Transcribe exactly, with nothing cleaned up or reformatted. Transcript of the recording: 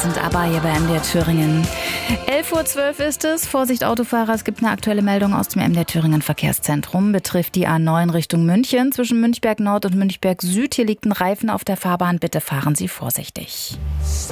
sind aber hier bei M D R Thüringen. elf Uhr zwölf ist es. Vorsicht Autofahrer, es gibt eine aktuelle Meldung aus dem M D R Thüringen Verkehrszentrum. Betrifft die A neun Richtung München zwischen Münchberg Nord und Münchberg Süd. Hier liegt ein Reifen auf der Fahrbahn. Bitte fahren Sie vorsichtig.